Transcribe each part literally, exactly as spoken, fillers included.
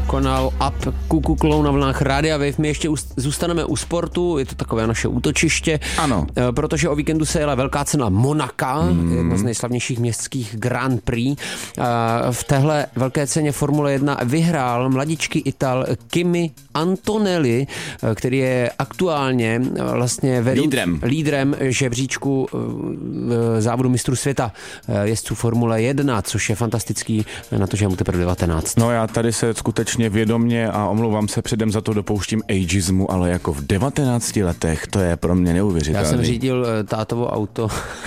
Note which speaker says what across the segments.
Speaker 1: konal Up Kukuklou na vlnách Rádia Wave. My ještě zůstaneme u sportu, je to takové naše útočiště.
Speaker 2: Ano.
Speaker 1: Protože o víkendu se jela velká cena Monaka, mm. jedno z nejslavnějších městských Grand Prix. V téhle velké ceně Formule jedna vyhrál mladičký Ital Kimi Antonelli, který je aktuálně vlastně vedou,
Speaker 2: lídrem.
Speaker 1: lídrem žebříčku závodu mistrů světa jezdců Formule jedna, což je fantastický na to, že je mu teprve devatenáct.
Speaker 2: No já tady se skutečně vědomně a omlouvám se předem za to dopouštím ageismu, ale jako v devatenácti letech to je pro mě neuvěřitelné.
Speaker 1: Já jsem řídil tátovo auto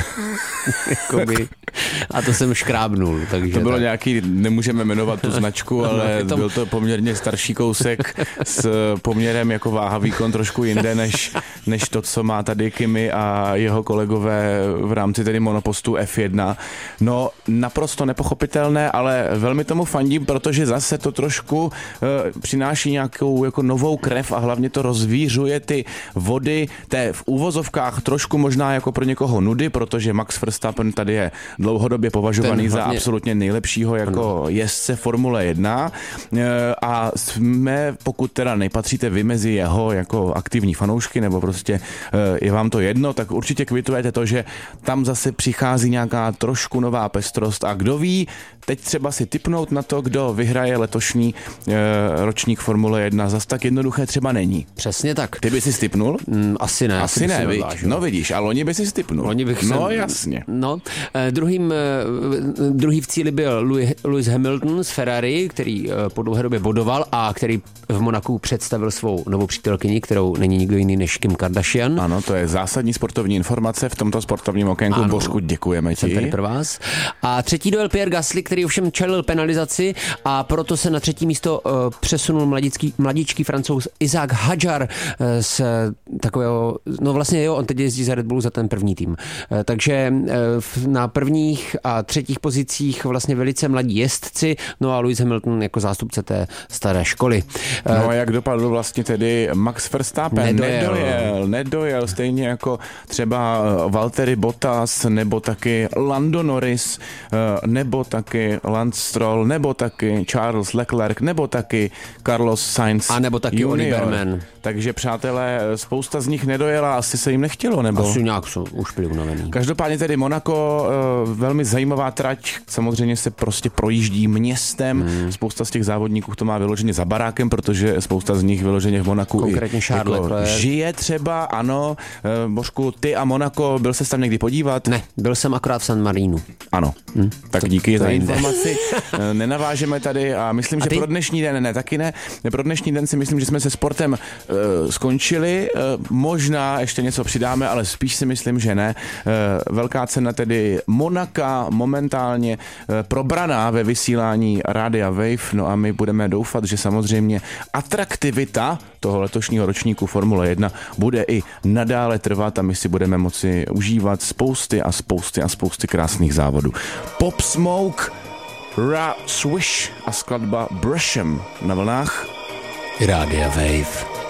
Speaker 1: jakoby, a to jsem škrábnul. Takže
Speaker 2: to bylo
Speaker 1: tak.
Speaker 2: nějaký, nemůžeme jmenovat tu značku, ale byl to poměrně starší kousek s poměrem jako váha výkon trošku jinde, než, než to, co má tady Kimi a jeho kolegové v rámci tedy monopostu F jedna. No naprosto nepochopitelné, ale velmi tomu fandím, protože zase to trošku e, přináší nějakou jako novou krev a hlavně to rozvířuje ty vody té v úvozovkách trošku možná jako pro někoho nudy, protože Max Verstappen tady je dlouhodobě považovaný za absolutně nejlepšího jako jezdce Formule jedna e, a jsme, pokud teda nepatříte vy mezi jeho jako aktivní fanoušky nebo prostě e, je vám to jedno, tak určitě kvitujete to, že tam zase přichází nějaká trošku nová pestrost a kdo ví, teď třeba si tipnout na to, kdo vyhraje letošní e, ročník Formule jedna, zas tak jednoduché třeba není.
Speaker 1: Přesně tak.
Speaker 2: Ty by si tipnul?
Speaker 1: Mm, asi ne.
Speaker 2: Asi ne, viď? No vidíš, a loni by si tipnul.
Speaker 1: Loni bych
Speaker 2: no
Speaker 1: sem,
Speaker 2: jasně.
Speaker 1: No, eh, druhým, eh, druhý v cíli byl Louis, Lewis Hamilton z Ferrari, který eh, po dlouhé době bodoval a který v Monaku představil svou novou přítelkyni, kterou není nikdo jiný než Kim Kardashian.
Speaker 2: Ano, to je zásadní sportovní informace v tomto sportovním okénku. Ano, Božku, děkujeme ti.
Speaker 1: Jsem tady pro vás. A třetí dojel Pierre Gasly, který ovšem čelil penalizaci a proto se na třetí místo uh, přesunul mladický, mladičký Francouz Isaac Hadjar uh, z takového, no vlastně jo, on teď jezdí za Red Bullu za ten první tým. Uh, takže uh, na prvních a třetích pozicích vlastně velice mladí jezdci, no a Lewis Hamilton jako zástupce té staré školy. Uh,
Speaker 2: no a jak dopadl vlastně tedy Max Verstappen?
Speaker 1: Nedojel.
Speaker 2: Nedojel, nedojel, stejně jako třeba Valtteri Bottas, nebo taky Lando Norris, nebo taky Lance Stroll, nebo taky Charles Leclerc, nebo taky Carlos Sainz
Speaker 1: a nebo taky
Speaker 2: junior.
Speaker 1: Oliver Mann.
Speaker 2: Takže přátelé, spousta z nich nedojela, asi se jim nechtělo, nebo?
Speaker 1: Asi nějak jsou už byli unavený.
Speaker 2: Každopádně tedy Monako, velmi zajímavá trať, samozřejmě se prostě projíždí městem, hmm. spousta z těch závodníků to má vyloženě za barákem, protože spousta z nich vyloženě v Monaku
Speaker 1: konkrétně
Speaker 2: i
Speaker 1: jako
Speaker 2: žije třeba, ano. Božku, ty a Monako, byl ses tam někdy podívat?
Speaker 1: Ne, byl jsem akorát v San Marínu.
Speaker 2: Ano, hmm. tak
Speaker 1: to,
Speaker 2: díky
Speaker 1: to
Speaker 2: za
Speaker 1: jinde.
Speaker 2: informaci. Nenavážeme tady a myslím, a že pro dnešní den, ne, taky ne, pro dnešní den si myslím, že jsme se sportem uh, skončili, uh, možná ještě něco přidáme, ale spíš si myslím, že ne. Uh, velká cena tedy Monaka momentálně uh, probraná ve vysílání Rádia Wave, no a my budeme doufat, že samozřejmě atraktivita toho letošního ročníku Formule jedna bude i nadále trvat a my si budeme moci užívat spousty a spousty a spousty krásných závodů. Pop Smoke, Ra Swish a skladba Brushem na vlnách
Speaker 1: Rádia Wave.